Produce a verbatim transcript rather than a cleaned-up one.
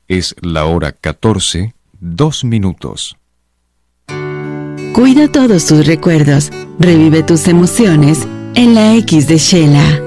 Es la hora catorce, dos minutos. Cuida todos tus recuerdos, revive tus emociones en la X de Shela.